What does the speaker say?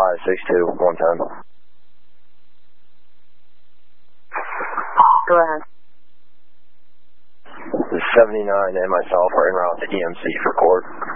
562 110. Go ahead. The 79 and myself are en route to EMC for court.